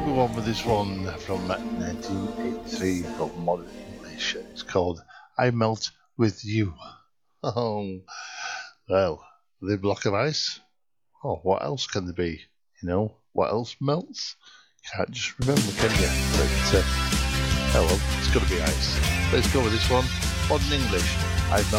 go on with this one from 1983 from Modern English. It's called I Melt With You. Oh, well, the block of ice? Oh, what else can there be? You know, what else melts? Can't just remember, can you? But, oh well, it's got to be ice. Let's go with this one. Modern English, I Melt